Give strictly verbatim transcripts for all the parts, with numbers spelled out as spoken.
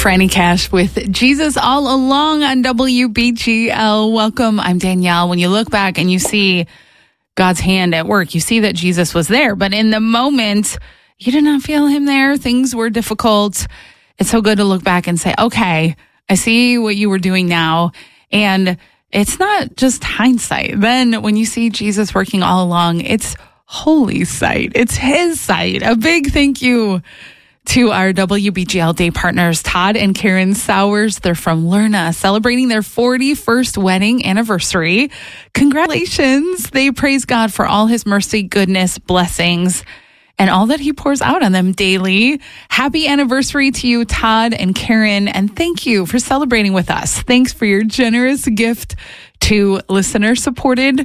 Franny Cash with Jesus All Along on W B G L. Welcome. I'm Danielle. When you look back and you see God's hand at work, you see that Jesus was there. But in the moment, you did not feel him there. Things were difficult. It's so good to look back and say, okay, I see what you were doing now. And it's not just hindsight. Then when you see Jesus working all along, it's holy sight. It's his sight. A big thank you to our W B G L Day partners, Todd and Karen Sowers. They're from Lerna, celebrating their forty-first wedding anniversary. Congratulations. They praise God for all his mercy, goodness, blessings, and all that he pours out on them daily. Happy anniversary to you, Todd and Karen, and thank you for celebrating with us. Thanks for your generous gift to listener-supported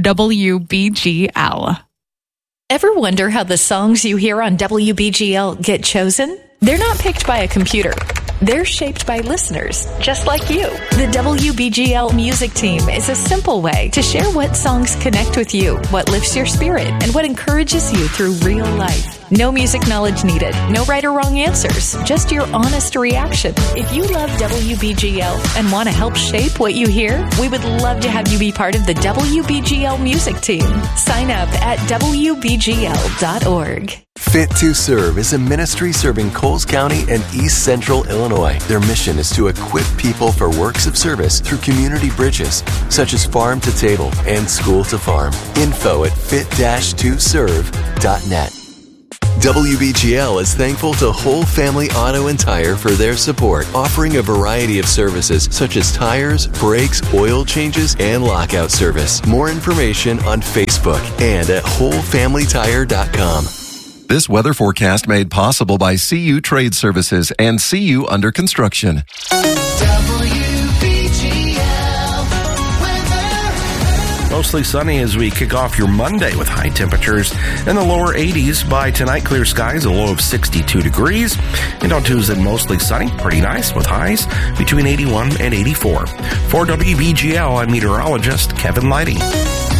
W B G L. Ever wonder how the songs you hear on W B G L get chosen? They're not picked by a computer. They're shaped by listeners, just like you. The W B G L music team is a simple way to share what songs connect with you, what lifts your spirit, and what encourages you through real life. No music knowledge needed, no right or wrong answers, just your honest reaction. If you love W B G L and want to help shape what you hear, we would love to have you be part of the W B G L music team. Sign up at W B G L dot org. Fit to Serve is a ministry serving Coles County and East Central Illinois. Their mission is to equip people for works of service through community bridges, such as farm to table and school to farm. Info at fit dash to serve dot net. W B G L is thankful to Whole Family Auto and Tire for their support, offering a variety of services such as tires, brakes, oil changes, and lockout service. More information on Facebook and at whole family tire dot com. This weather forecast made possible by C U Trade Services and C U Under Construction. Mostly sunny as we kick off your Monday with high temperatures in the lower eighties. By tonight, clear skies, a low of sixty-two degrees. And on Tuesday, mostly sunny, pretty nice with highs between eighty-one and eighty-four. For W B G L, I'm meteorologist Kevin Lighty.